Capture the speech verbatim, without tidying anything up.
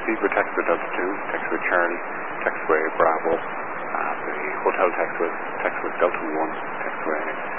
received were taxiway Delta two, taxiway Charlie, taxiway Bravo, uh, the hotel text was taxiway Delta one, taxiway